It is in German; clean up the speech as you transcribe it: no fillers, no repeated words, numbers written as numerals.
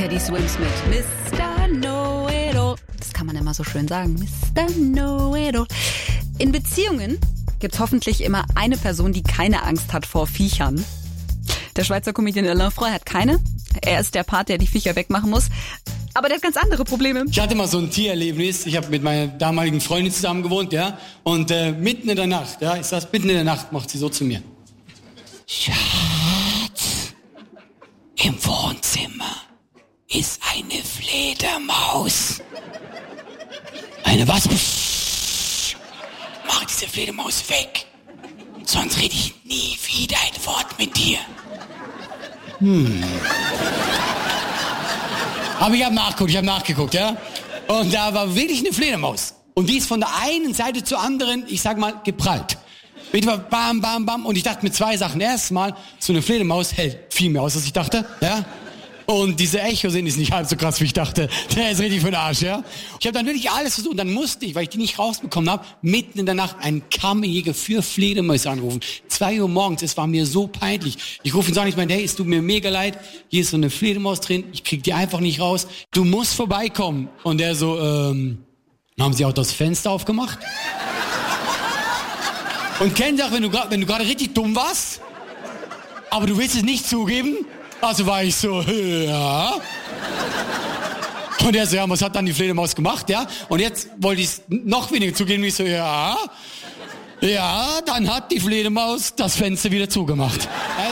Teddy Swims mit Mr. Know-it-all. Das kann man immer so schön sagen. Mr. Know-it-all. In Beziehungen gibt's hoffentlich immer eine Person, die keine Angst hat vor Viechern. Der Schweizer Comedian Alain Frey hat keine. Er ist der Part, der die Viecher wegmachen muss. Aber der hat ganz andere Probleme. Ich hatte mal so ein Tiererlebnis. Ich habe mit meiner damaligen Freundin zusammen gewohnt, ja. Und mitten in der Nacht, ja, ich saß mitten in der Nacht, macht sie so zu mir. Schatz, im Wohnzimmer ist eine Fledermaus. Eine was? Psst. Mach diese Fledermaus weg. Sonst rede ich nie wieder ein Wort mit dir. Aber ich habe nachgeguckt, ja. Und da war wirklich eine Fledermaus. Und die ist von der einen Seite zur anderen, ich sag mal, geprallt. Mit bam, bam, bam. Und ich dachte mit zwei Sachen. Erstens mal, so eine Fledermaus hält viel mehr aus, als ich dachte, ja. Und diese Echosinn ist nicht halb so krass, wie ich dachte. Der ist richtig für den Arsch, ja. Ich habe dann wirklich alles versucht. Und dann musste ich, weil ich die nicht rausbekommen habe, mitten in der Nacht einen Kammerjäger für Fledermäuse anrufen. 2 Uhr morgens, es war mir so peinlich. Ich rufe ihn so an, ich meine, hey, es tut mir mega leid. Hier ist so eine Fledermaus drin, ich krieg die einfach nicht raus. Du musst vorbeikommen. Und der so, haben Sie auch das Fenster aufgemacht? Und kennen Sie auch, wenn du gerade richtig dumm warst, aber du willst es nicht zugeben? Also war ich so, ja. Und er so, ja, was hat dann die Fledermaus gemacht, ja? Und jetzt wollte ich es noch weniger zugeben, ich so, ja. Ja, dann hat die Fledermaus das Fenster wieder zugemacht.